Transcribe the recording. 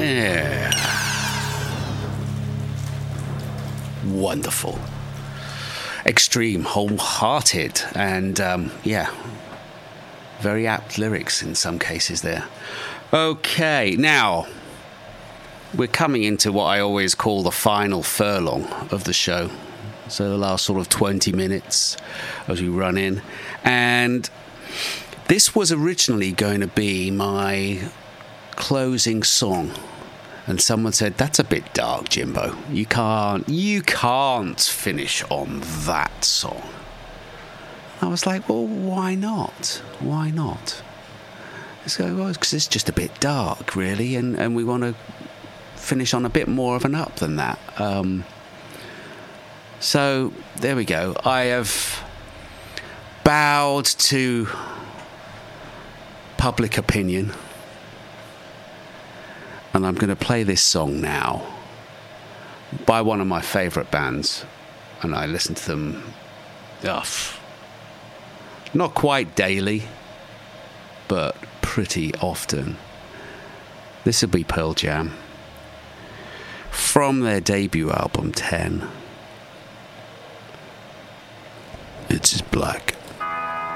Yeah. Wonderful. Extreme, wholehearted, and very apt lyrics in some cases there. Okay, now we're coming into what I always call the final furlong of the show. So the last sort of 20 minutes as we run in. And this was originally going to be my closing song. And someone said, that's a bit dark, Jimbo. You can't finish on that song. I was like, well, why not? Why not? Because it's just a bit dark, really, and we want to finish on a bit more of an up than that. So there we go. I have bowed to public opinion. And I'm going to play this song now by one of my favourite bands. And I listen to them not quite daily, but pretty often. This will be Pearl Jam from their debut album 10. It's Black.